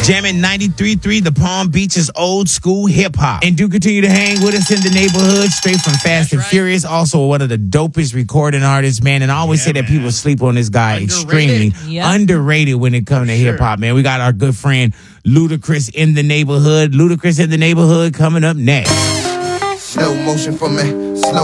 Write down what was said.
Jamming 93.3, the Palm Beach's old school hip hop. And do continue to hang with us in the neighborhood, straight from Fast and Furious. Also one of the dopest recording artists, man. And I always say that people sleep on this guy extremely. Underrated when it comes to hip hop, man. We got our good friend Ludacris in the neighborhood. Ludacris in the neighborhood coming up next. Slow motion for me. Slow